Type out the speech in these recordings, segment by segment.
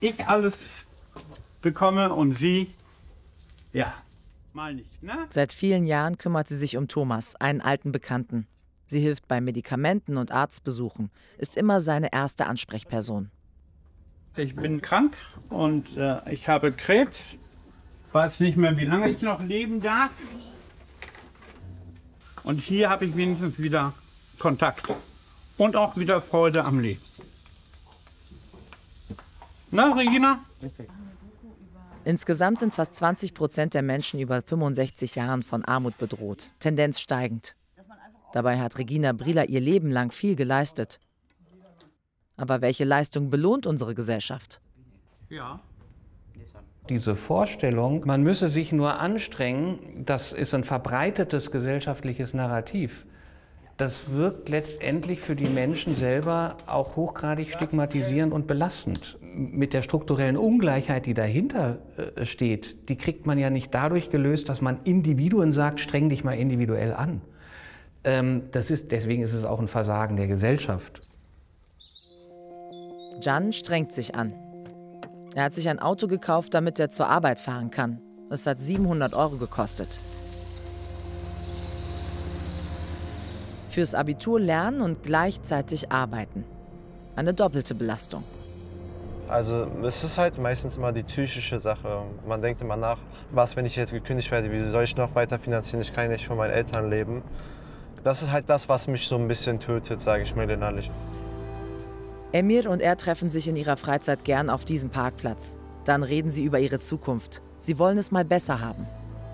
ich alles bekomme und sie, ja, mal nicht, ne? Seit vielen Jahren kümmert sie sich um Thomas, einen alten Bekannten. Sie hilft bei Medikamenten und Arztbesuchen, ist immer seine erste Ansprechperson. Ich bin krank und ich habe Krebs. Weiß nicht mehr, wie lange ich noch leben darf. Und hier habe ich wenigstens wieder Kontakt und auch wieder Freude am Leben. Na, Regina? Insgesamt sind fast 20% der Menschen über 65 Jahren von Armut bedroht, Tendenz steigend. Dabei hat Regina Brieler ihr Leben lang viel geleistet. Aber welche Leistung belohnt unsere Gesellschaft? Ja. Diese Vorstellung, man müsse sich nur anstrengen, das ist ein verbreitetes gesellschaftliches Narrativ. Das wirkt letztendlich für die Menschen selber auch hochgradig stigmatisierend und belastend. Mit der strukturellen Ungleichheit, die dahinter steht, die kriegt man ja nicht dadurch gelöst, dass man Individuen sagt, streng dich mal individuell an. Deswegen ist es auch ein Versagen der Gesellschaft. Can strengt sich an. Er hat sich ein Auto gekauft, damit er zur Arbeit fahren kann. Es hat 700 € gekostet. Fürs Abitur lernen und gleichzeitig arbeiten. Eine doppelte Belastung. Also es ist halt meistens immer die psychische Sache. Man denkt immer nach, was, wenn ich jetzt gekündigt werde, wie soll ich noch weiter finanzieren, ich kann nicht von meinen Eltern leben. Das ist halt das, was mich so ein bisschen tötet, sage ich mir innerlich. Emir und er treffen sich in ihrer Freizeit gern auf diesem Parkplatz. Dann reden sie über ihre Zukunft. Sie wollen es mal besser haben.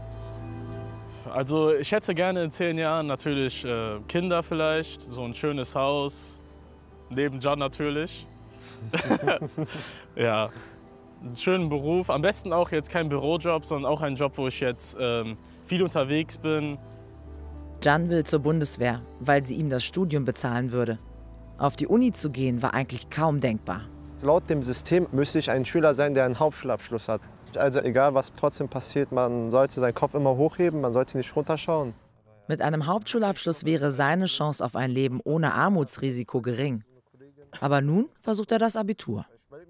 Also ich hätte gerne in 10 Jahren natürlich Kinder vielleicht, so ein schönes Haus, neben Can natürlich. Ja, einen schönen Beruf, am besten auch jetzt kein Bürojob, sondern auch ein Job, wo ich jetzt viel unterwegs bin. Can will zur Bundeswehr, weil sie ihm das Studium bezahlen würde. Auf die Uni zu gehen war eigentlich kaum denkbar. Laut dem System müsste ich ein Schüler sein, der einen Hauptschulabschluss hat. Also egal, was trotzdem passiert, man sollte seinen Kopf immer hochheben, man sollte nicht runterschauen. Mit einem Hauptschulabschluss wäre seine Chance auf ein Leben ohne Armutsrisiko gering. Aber nun versucht er das Abitur.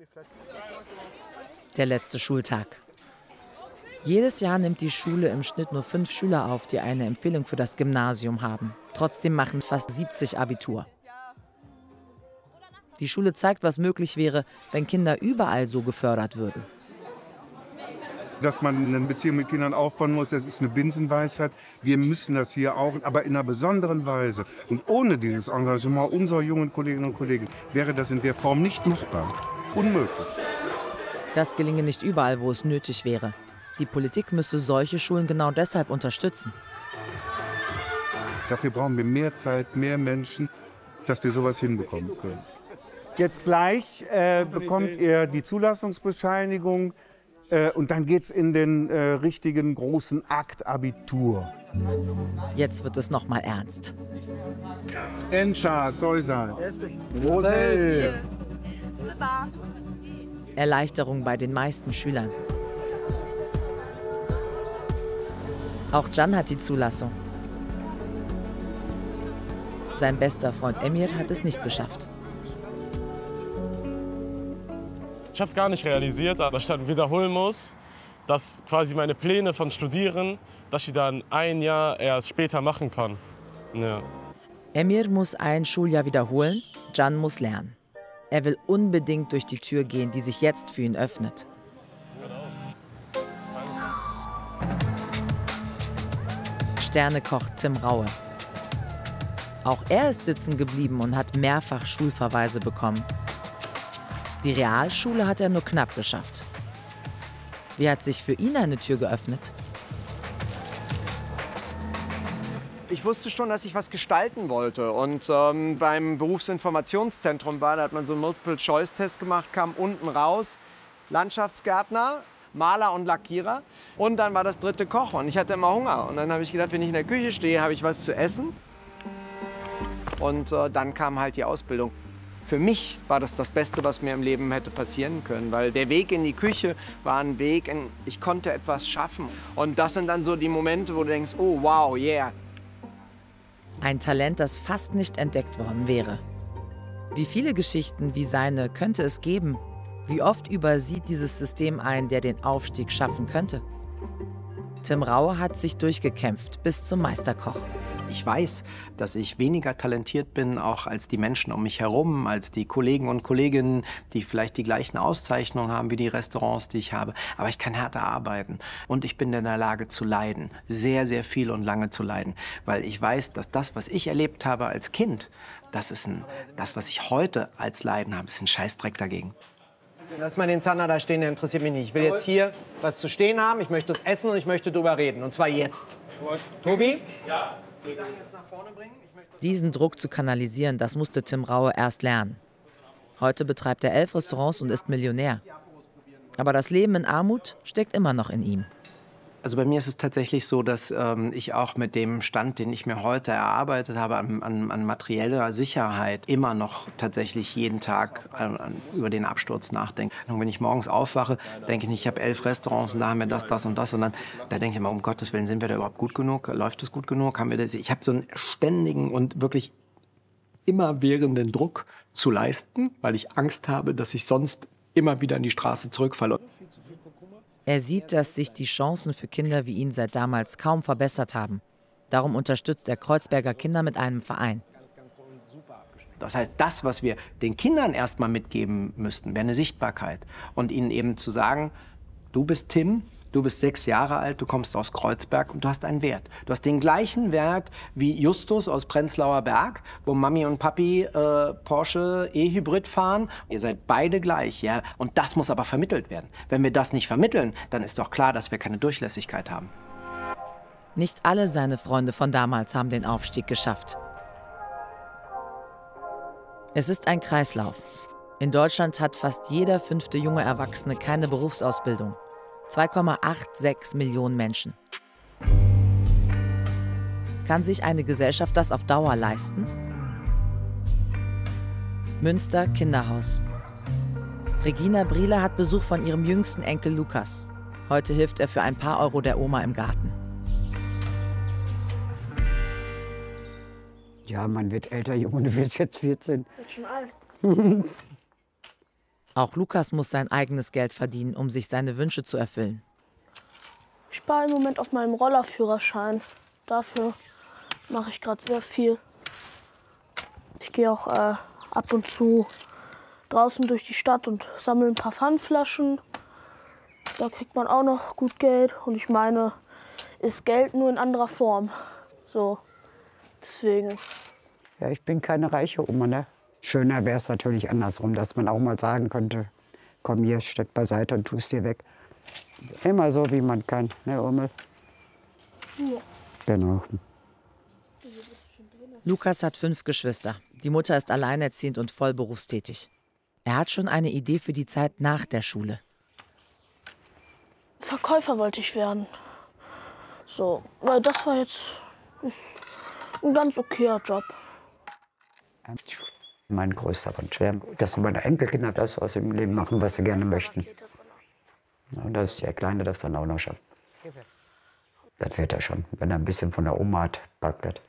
Der letzte Schultag. Jedes Jahr nimmt die Schule im Schnitt nur 5 Schüler auf, die eine Empfehlung für das Gymnasium haben. Trotzdem machen fast 70 Abitur. Die Schule zeigt, was möglich wäre, wenn Kinder überall so gefördert würden. Dass man eine Beziehung mit Kindern aufbauen muss, das ist eine Binsenweisheit. Wir müssen das hier auch, aber in einer besonderen Weise. Und ohne dieses Engagement unserer jungen Kolleginnen und Kollegen wäre das in der Form nicht machbar. Unmöglich. Das gelinge nicht überall, wo es nötig wäre. Die Politik müsse solche Schulen genau deshalb unterstützen. Dafür brauchen wir mehr Zeit, mehr Menschen, dass wir sowas hinbekommen können. Jetzt gleich bekommt er die Zulassungsbescheinigung und dann geht's in den richtigen großen Akt Abitur. Jetzt wird es noch mal ernst. Enscha, Soysal. Erleichterung bei den meisten Schülern. Auch Can hat die Zulassung. Sein bester Freund Emir hat es nicht geschafft. Ich habe es gar nicht realisiert, dass ich dann wiederholen muss, dass quasi meine Pläne von Studieren, dass ich dann ein Jahr erst später machen kann. Ja. Emir muss ein Schuljahr wiederholen, Can muss lernen. Er will unbedingt durch die Tür gehen, die sich jetzt für ihn öffnet. Sternekoch Tim Raue. Auch er ist sitzen geblieben und hat mehrfach Schulverweise bekommen. Die Realschule hat er nur knapp geschafft. Wie hat sich für ihn eine Tür geöffnet? Ich wusste schon, dass ich was gestalten wollte. Und beim Berufsinformationszentrum da hat man so einen Multiple-Choice-Test gemacht, kam unten raus, Landschaftsgärtner, Maler und Lackierer. Und dann war das 3. Koch und ich hatte immer Hunger. Und dann habe ich gedacht, wenn ich in der Küche stehe, habe ich was zu essen. Und dann kam halt die Ausbildung. Für mich war das das Beste, was mir im Leben hätte passieren können, weil der Weg in die Küche war ein Weg, ich konnte etwas schaffen. Und das sind dann so die Momente, wo du denkst, oh wow, yeah. Ein Talent, das fast nicht entdeckt worden wäre. Wie viele Geschichten wie seine könnte es geben? Wie oft übersieht dieses System einen, der den Aufstieg schaffen könnte? Tim Raue hat sich durchgekämpft bis zum Meisterkoch. Ich weiß, dass ich weniger talentiert bin, auch als die Menschen um mich herum, als die Kollegen und Kolleginnen, die vielleicht die gleichen Auszeichnungen haben wie die Restaurants, die ich habe. Aber ich kann härter arbeiten und ich bin in der Lage zu leiden, sehr, sehr viel und lange zu leiden. Weil ich weiß, dass das, was ich erlebt habe als Kind, das, was ich heute als Leiden habe, ist ein Scheißdreck dagegen. Lass mal den Zander da stehen, der interessiert mich nicht. Ich will jetzt hier was zu stehen haben, ich möchte es essen und ich möchte drüber reden. Und zwar jetzt. Tobi? Ja. Diesen Druck zu kanalisieren, das musste Tim Raue erst lernen. Heute betreibt er 11 Restaurants und ist Millionär. Aber das Leben in Armut steckt immer noch in ihm. Also bei mir ist es tatsächlich so, dass ich auch mit dem Stand, den ich mir heute erarbeitet habe, an materieller Sicherheit immer noch tatsächlich jeden Tag über den Absturz nachdenke. Und wenn ich morgens aufwache, denke ich nicht, ich habe 11 Restaurants und da haben wir das, das und das. Und dann da denke ich immer, um Gottes Willen, sind wir da überhaupt gut genug? Läuft es gut genug? Haben wir das? Ich habe so einen ständigen und wirklich immerwährenden Druck zu leisten, weil ich Angst habe, dass ich sonst immer wieder in die Straße zurückfalle. Er sieht, dass sich die Chancen für Kinder wie ihn seit damals kaum verbessert haben. Darum unterstützt er Kreuzberger Kinder mit einem Verein. Das heißt, das, was wir den Kindern erstmal mitgeben müssten, wäre eine Sichtbarkeit. Und ihnen eben zu sagen, du bist Tim, du bist 6 Jahre alt, du kommst aus Kreuzberg und du hast einen Wert. Du hast den gleichen Wert wie Justus aus Prenzlauer Berg, wo Mami und Papi Porsche E-Hybrid fahren. Ihr seid beide gleich, ja. Und das muss aber vermittelt werden. Wenn wir das nicht vermitteln, dann ist doch klar, dass wir keine Durchlässigkeit haben. Nicht alle seine Freunde von damals haben den Aufstieg geschafft. Es ist ein Kreislauf. In Deutschland hat fast jeder 5. junge Erwachsene keine Berufsausbildung. 2,86 Millionen Menschen. Kann sich eine Gesellschaft das auf Dauer leisten? Münster, Kinderhaus. Regina Briele hat Besuch von ihrem jüngsten Enkel Lukas. Heute hilft er für ein paar Euro der Oma im Garten. Ja, man wird älter, Junge, du wirst jetzt 14. Ich bin schon alt. Auch Lukas muss sein eigenes Geld verdienen, um sich seine Wünsche zu erfüllen. Ich spare im Moment auf meinem Rollerführerschein. Dafür mache ich gerade sehr viel. Ich gehe auch ab und zu draußen durch die Stadt und sammle ein paar Pfandflaschen. Da kriegt man auch noch gut Geld. Und ich meine, ist Geld nur in anderer Form. So, deswegen. Ja, ich bin keine reiche Oma, ne? Schöner wäre es natürlich andersrum, dass man auch mal sagen könnte, komm hier, steck beiseite und tust dir weg. Immer so, wie man kann, ne, Ummel? Ja. Genau. Lukas hat 5 Geschwister. Die Mutter ist alleinerziehend und voll berufstätig. Er hat schon eine Idee für die Zeit nach der Schule. Verkäufer wollte ich werden. So, weil das war jetzt ein ganz okayer Job. Mein größter Wunsch wäre, dass meine Enkelkinder das aus dem Leben machen, was sie gerne möchten. Und dass der Kleine das dann auch noch schafft. Das wird er schon, wenn er ein bisschen von der Oma hat, packt das.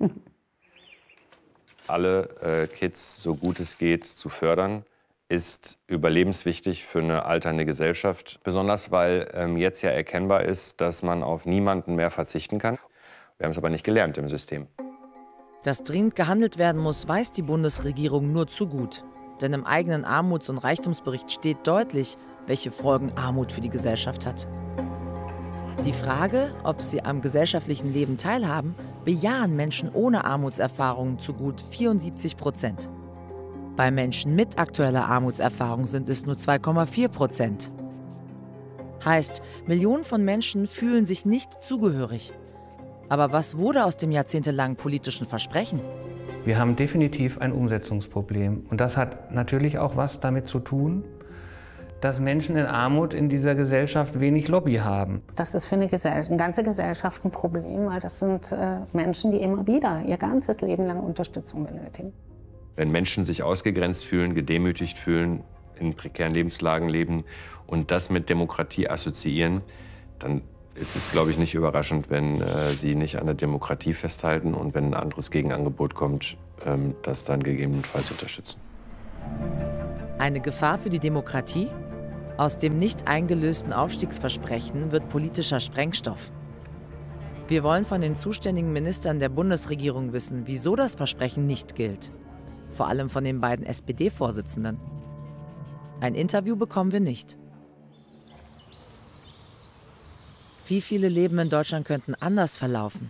Alle Kids, so gut es geht, zu fördern, ist überlebenswichtig für eine alternde Gesellschaft. Besonders, weil jetzt ja erkennbar ist, dass man auf niemanden mehr verzichten kann. Wir haben es aber nicht gelernt im System. Dass dringend gehandelt werden muss, weiß die Bundesregierung nur zu gut. Denn im eigenen Armuts- und Reichtumsbericht steht deutlich, welche Folgen Armut für die Gesellschaft hat. Die Frage, ob sie am gesellschaftlichen Leben teilhaben, bejahen Menschen ohne Armutserfahrungen zu gut 74%. Bei Menschen mit aktueller Armutserfahrung sind es nur 2,4%. Heißt, Millionen von Menschen fühlen sich nicht zugehörig. Aber was wurde aus dem jahrzehntelangen politischen Versprechen? Wir haben definitiv ein Umsetzungsproblem. Und das hat natürlich auch was damit zu tun, dass Menschen in Armut in dieser Gesellschaft wenig Lobby haben. Das ist für eine ganze Gesellschaft ein Problem, weil das sind Menschen, die immer wieder ihr ganzes Leben lang Unterstützung benötigen. Wenn Menschen sich ausgegrenzt fühlen, gedemütigt fühlen, in prekären Lebenslagen leben und das mit Demokratie assoziieren, dann ist es, glaube ich, nicht überraschend, wenn sie nicht an der Demokratie festhalten und wenn ein anderes Gegenangebot kommt, das dann gegebenenfalls unterstützen. Eine Gefahr für die Demokratie? Aus dem nicht eingelösten Aufstiegsversprechen wird politischer Sprengstoff. Wir wollen von den zuständigen Ministern der Bundesregierung wissen, wieso das Versprechen nicht gilt. Vor allem von den beiden SPD-Vorsitzenden. Ein Interview bekommen wir nicht. Wie viele Leben in Deutschland könnten anders verlaufen?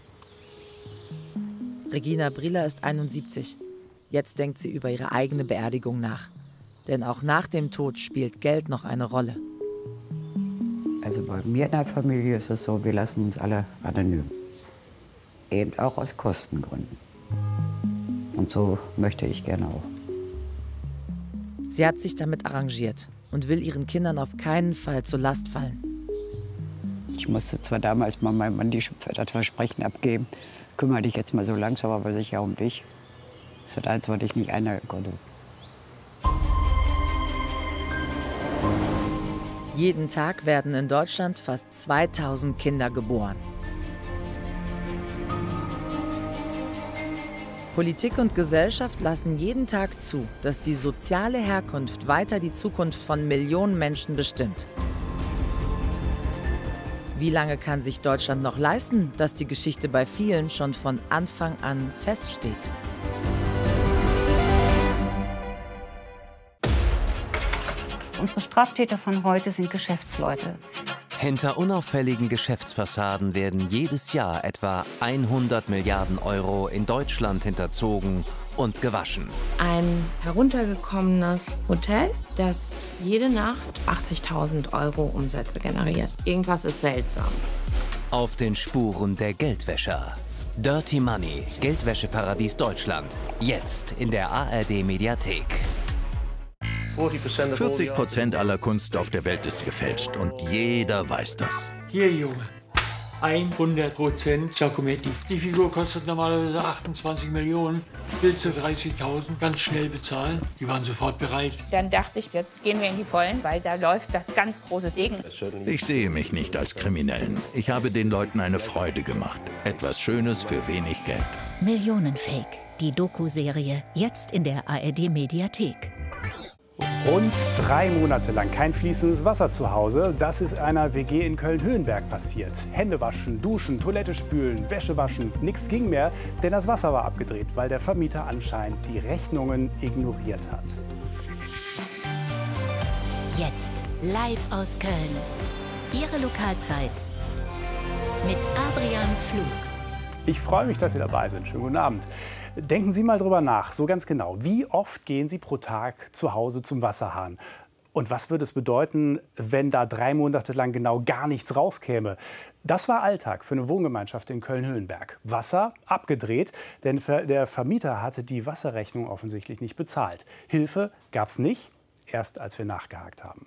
Regina Brieler ist 71. Jetzt denkt sie über ihre eigene Beerdigung nach. Denn auch nach dem Tod spielt Geld noch eine Rolle. Also bei mir in der Familie ist es so, wir lassen uns alle anonym. Eben auch aus Kostengründen. Und so möchte ich gerne auch. Sie hat sich damit arrangiert und will ihren Kindern auf keinen Fall zur Last fallen. Ich musste zwar damals mal meinem Mann das Versprechen abgeben, kümmere dich jetzt mal so langsam aber sicher um dich. Das ist das Einzige, was ich nicht einhalten konnte. Jeden Tag werden in Deutschland fast 2000 Kinder geboren. Politik und Gesellschaft lassen jeden Tag zu, dass die soziale Herkunft weiter die Zukunft von Millionen Menschen bestimmt. Wie lange kann sich Deutschland noch leisten, dass die Geschichte bei vielen schon von Anfang an feststeht? Unsere Straftäter von heute sind Geschäftsleute. Hinter unauffälligen Geschäftsfassaden werden jedes Jahr etwa 100 Milliarden Euro in Deutschland hinterzogen und gewaschen. Ein heruntergekommenes Hotel, das jede Nacht 80.000 Euro Umsätze generiert. Irgendwas ist seltsam. Auf den Spuren der Geldwäscher. Dirty Money, Geldwäscheparadies Deutschland. Jetzt in der ARD-Mediathek. 40% aller Kunst auf der Welt ist gefälscht und jeder weiß das. Hier, Junge. 100% Giacometti. Die Figur kostet normalerweise 28 Millionen. Willst du 30.000 ganz schnell bezahlen? Die waren sofort bereit. Dann dachte ich, jetzt gehen wir in die Vollen, weil da läuft das ganz große Ding. Ich sehe mich nicht als Kriminellen. Ich habe den Leuten eine Freude gemacht. Etwas Schönes für wenig Geld. Millionenfake. Die Doku-Serie jetzt in der ARD-Mediathek. Rund 3 Monate lang kein fließendes Wasser zu Hause. Das ist einer WG in Köln-Höhenberg passiert. Hände waschen, duschen, Toilette spülen, Wäsche waschen. Nichts ging mehr, denn das Wasser war abgedreht, weil der Vermieter anscheinend die Rechnungen ignoriert hat. Jetzt live aus Köln. Ihre Lokalzeit mit Adrian Pflug. Ich freue mich, dass Sie dabei sind. Schönen guten Abend. Denken Sie mal drüber nach, so ganz genau. Wie oft gehen Sie pro Tag zu Hause zum Wasserhahn? Und was würde es bedeuten, wenn da 3 Monate lang genau gar nichts rauskäme? Das war Alltag für eine Wohngemeinschaft in Köln-Höhenberg. Wasser abgedreht, denn der Vermieter hatte die Wasserrechnung offensichtlich nicht bezahlt. Hilfe gab es nicht, erst als wir nachgehakt haben.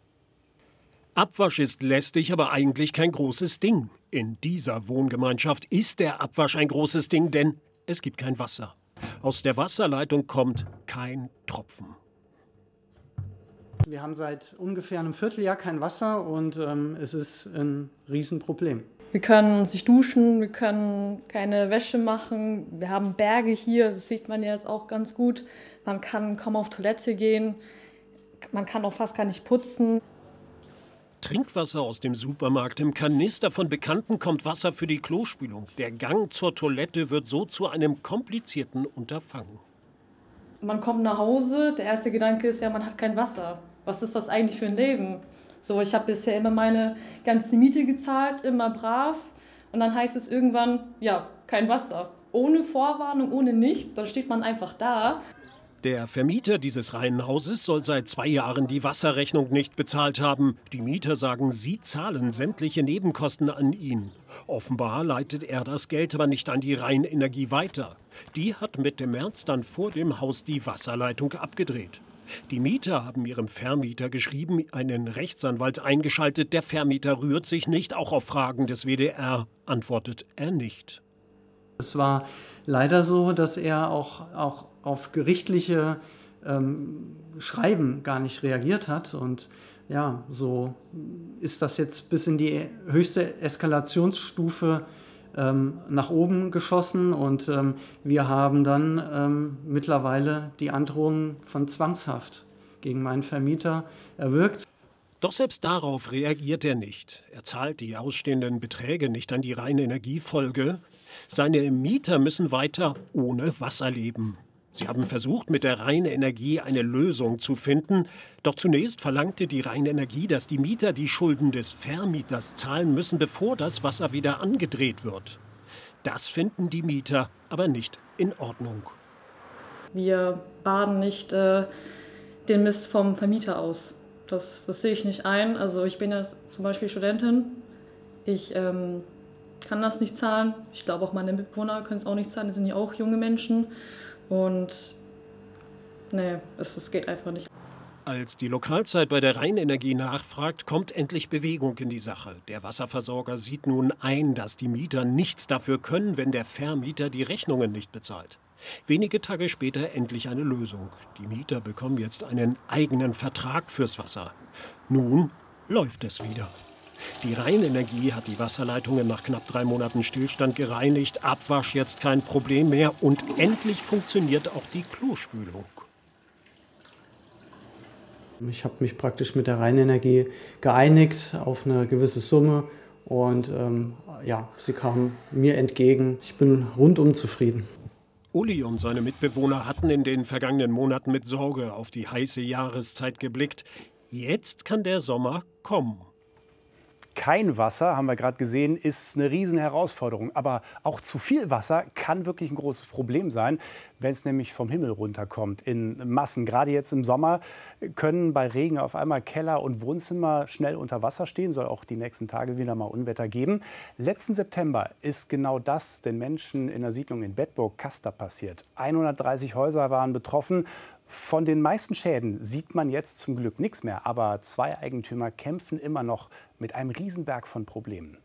Abwasch ist lästig, aber eigentlich kein großes Ding. In dieser Wohngemeinschaft ist der Abwasch ein großes Ding, denn es gibt kein Wasser. Aus der Wasserleitung kommt kein Tropfen. Wir haben seit ungefähr einem Vierteljahr kein Wasser und es ist ein Riesenproblem. Wir können uns nicht duschen, wir können keine Wäsche machen. Wir haben Berge hier, das sieht man jetzt auch ganz gut. Man kann kaum auf Toilette gehen, man kann auch fast gar nicht putzen. Trinkwasser aus dem Supermarkt, im Kanister von Bekannten kommt Wasser für die Klospülung. Der Gang zur Toilette wird so zu einem komplizierten Unterfangen. Man kommt nach Hause, der erste Gedanke ist ja, man hat kein Wasser. Was ist das eigentlich für ein Leben? So, ich habe bisher immer meine ganze Miete gezahlt, immer brav. Und dann heißt es irgendwann, ja, kein Wasser. Ohne Vorwarnung, ohne nichts, dann steht man einfach da. Der Vermieter dieses Reihenhauses soll seit 2 Jahren die Wasserrechnung nicht bezahlt haben. Die Mieter sagen, sie zahlen sämtliche Nebenkosten an ihn. Offenbar leitet er das Geld aber nicht an die Rheinenergie weiter. Die hat Mitte März dann vor dem Haus die Wasserleitung abgedreht. Die Mieter haben ihrem Vermieter geschrieben, einen Rechtsanwalt eingeschaltet. Der Vermieter rührt sich nicht, auch auf Fragen des WDR antwortet er nicht. Es war leider so, dass er auch auf gerichtliche Schreiben gar nicht reagiert hat. Und ja, so ist das jetzt bis in die höchste Eskalationsstufe nach oben geschossen. Und wir haben dann mittlerweile die Androhung von Zwangshaft gegen meinen Vermieter erwirkt. Doch selbst darauf reagiert er nicht. Er zahlt die ausstehenden Beträge nicht an die Rhein-Energie-Folge. Seine Mieter müssen weiter ohne Wasser leben. Sie haben versucht, mit der Rhein-Energie eine Lösung zu finden. Doch zunächst verlangte die Rhein-Energie, dass die Mieter die Schulden des Vermieters zahlen müssen, bevor das Wasser wieder angedreht wird. Das finden die Mieter aber nicht in Ordnung. Wir baden nicht den Mist vom Vermieter aus. Das sehe ich nicht ein. Also ich bin ja zum Beispiel Studentin. Ich kann das nicht zahlen. Ich glaube auch meine Mitbewohner können es auch nicht zahlen. Das sind ja auch junge Menschen. Und nee, es geht einfach nicht. Als die Lokalzeit bei der Rhein-Energie nachfragt, kommt endlich Bewegung in die Sache. Der Wasserversorger sieht nun ein, dass die Mieter nichts dafür können, wenn der Vermieter die Rechnungen nicht bezahlt. Wenige Tage später endlich eine Lösung. Die Mieter bekommen jetzt einen eigenen Vertrag fürs Wasser. Nun läuft es wieder. Die Rhein-Energie hat die Wasserleitungen nach knapp 3 Monaten Stillstand gereinigt. Abwasch jetzt kein Problem mehr. Und endlich funktioniert auch die Klospülung. Ich habe mich praktisch mit der Rhein-Energie geeinigt auf eine gewisse Summe. Und ja, sie kamen mir entgegen. Ich bin rundum zufrieden. Uli und seine Mitbewohner hatten in den vergangenen Monaten mit Sorge auf die heiße Jahreszeit geblickt. Jetzt kann der Sommer kommen. Kein Wasser, haben wir gerade gesehen, ist eine Riesenherausforderung. Aber auch zu viel Wasser kann wirklich ein großes Problem sein, wenn es nämlich vom Himmel runterkommt in Massen. Gerade jetzt im Sommer können bei Regen auf einmal Keller und Wohnzimmer schnell unter Wasser stehen. Soll auch die nächsten Tage wieder mal Unwetter geben. Letzten September ist genau das den Menschen in der Siedlung in Bedburg-Kaster passiert. 130 Häuser waren betroffen. Von den meisten Schäden sieht man jetzt zum Glück nichts mehr. Aber 2 Eigentümer kämpfen immer noch mit einem Riesenberg von Problemen.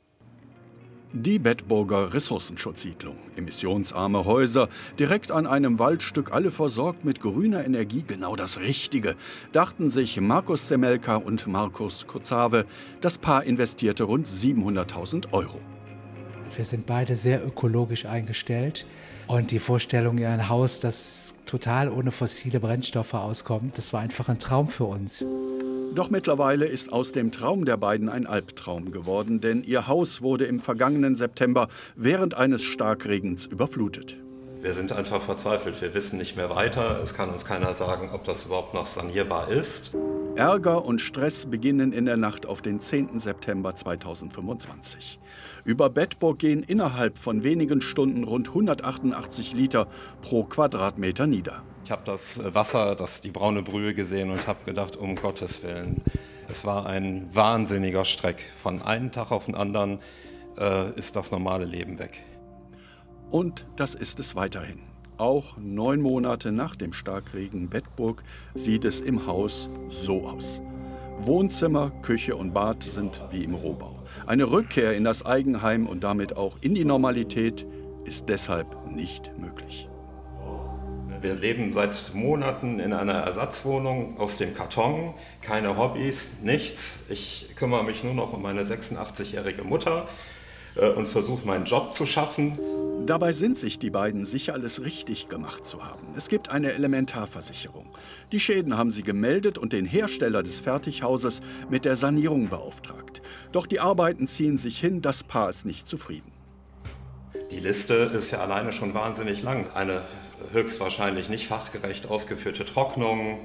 Die Bedburger Ressourcenschutzsiedlung. Emissionsarme Häuser, direkt an einem Waldstück, alle versorgt mit grüner Energie, genau das Richtige, dachten sich Markus Zemelka und Markus Kurzave. Das Paar investierte rund 700.000 €. Wir sind beide sehr ökologisch eingestellt. Und die Vorstellung, ja, ein Haus, das total ohne fossile Brennstoffe auskommt, das war einfach ein Traum für uns. Doch mittlerweile ist aus dem Traum der beiden ein Albtraum geworden, denn ihr Haus wurde im vergangenen September während eines Starkregens überflutet. Wir sind einfach verzweifelt. Wir wissen nicht mehr weiter. Es kann uns keiner sagen, ob das überhaupt noch sanierbar ist. Ärger und Stress beginnen in der Nacht auf den 10. September 2025. Über Bedburg gehen innerhalb von wenigen Stunden rund 188 Liter pro Quadratmeter nieder. Ich habe das Wasser, die braune Brühe gesehen und habe gedacht, um Gottes Willen. Es war ein wahnsinniger Streck. Von einem Tag auf den anderen ist das normale Leben weg. Und das ist es weiterhin. Auch 9 Monate nach dem Starkregen Bedburg sieht es im Haus so aus. Wohnzimmer, Küche und Bad sind wie im Rohbau. Eine Rückkehr in das Eigenheim und damit auch in die Normalität ist deshalb nicht möglich. Wir leben seit Monaten in einer Ersatzwohnung aus dem Karton, keine Hobbys, nichts. Ich kümmere mich nur noch um meine 86-jährige Mutter und versuche meinen Job zu schaffen. Dabei sind sich die beiden sicher, alles richtig gemacht zu haben. Es gibt eine Elementarversicherung. Die Schäden haben sie gemeldet und den Hersteller des Fertighauses mit der Sanierung beauftragt. Doch die Arbeiten ziehen sich hin, das Paar ist nicht zufrieden. Die Liste ist ja alleine schon wahnsinnig lang. Eine höchstwahrscheinlich nicht fachgerecht ausgeführte Trocknung,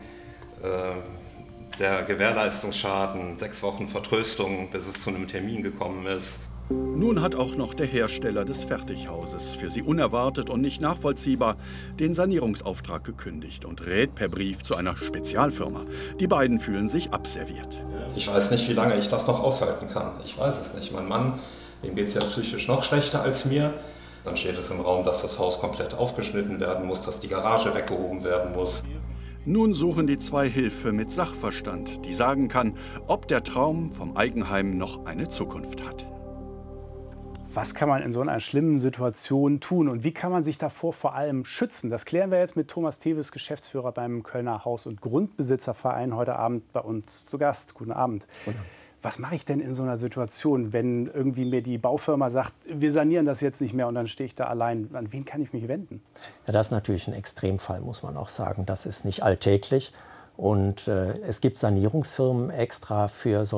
der Gewährleistungsschaden, 6 Wochen Vertröstung, bis es zu einem Termin gekommen ist. Nun hat auch noch der Hersteller des Fertighauses, für sie unerwartet und nicht nachvollziehbar, den Sanierungsauftrag gekündigt und rät per Brief zu einer Spezialfirma. Die beiden fühlen sich abserviert. Ich weiß nicht, wie lange ich das noch aushalten kann. Ich weiß es nicht. Mein Mann, dem geht es ja psychisch noch schlechter als mir. Dann steht es im Raum, dass das Haus komplett aufgeschnitten werden muss, dass die Garage weggehoben werden muss. Nun suchen die 2 Hilfe mit Sachverstand, die sagen kann, ob der Traum vom Eigenheim noch eine Zukunft hat. Was kann man in so einer schlimmen Situation tun und wie kann man sich davor vor allem schützen? Das klären wir jetzt mit Thomas Teves, Geschäftsführer beim Kölner Haus- und Grundbesitzerverein, heute Abend bei uns zu Gast. Guten Abend. Was mache ich denn in so einer Situation, wenn irgendwie mir die Baufirma sagt, wir sanieren das jetzt nicht mehr und dann stehe ich da allein? An wen kann ich mich wenden? Ja, das ist natürlich ein Extremfall, muss man auch sagen. Das ist nicht alltäglich. Und es gibt Sanierungsfirmen extra für solche